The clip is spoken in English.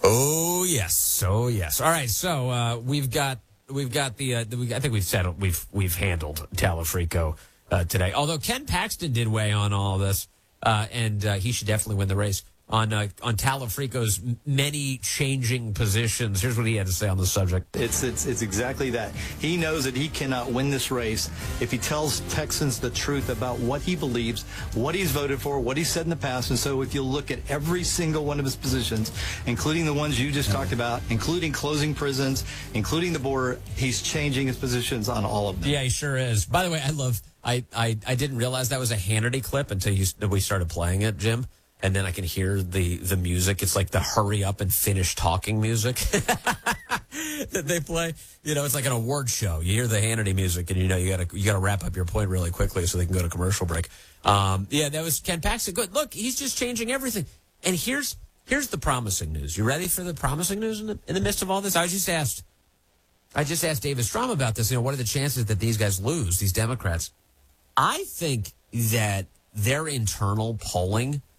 Oh yes, oh yes. All right, so we've got the I think we've handled Talafrico today. Although Ken Paxton did weigh on all this, and he should definitely win the race on Talafrico's many changing positions. Here's what he had to say on the subject. It's exactly that. He knows that he cannot win this race if he tells Texans the truth about what he believes, what he's voted for, what he said in the past. And so if you look at every single one of his positions, including the ones you just talked about, including closing prisons, including the border, he's changing his positions on all of them. Yeah, he sure is. By the way, I didn't realize that was a Hannity clip until we started playing it, Jim. And then I can hear the music. It's like the hurry up and finish talking music that they play. You know, it's like an award show. You hear the Hannity music, and you know you gotta wrap up your point really quickly so they can go to commercial break. Yeah, that was Ken Paxton. Good. Look, he's just changing everything. And here's the promising news. You ready for the promising news in the midst of all this? I just asked David Strom about this. You know, what are the chances that these guys lose, these Democrats? I think that their internal polling